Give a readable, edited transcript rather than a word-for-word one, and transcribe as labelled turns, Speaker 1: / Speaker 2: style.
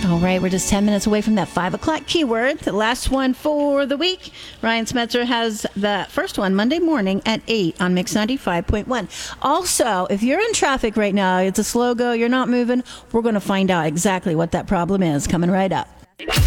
Speaker 1: All right, we're just 10 minutes away from that 5 o'clock keyword. The last one for the week. Ryan Smetzer has the first one Monday morning at 8 on Mix 95.1. Also, if you're in traffic right now, it's a slow go, you're not moving, we're going to find out exactly what that problem is coming right up.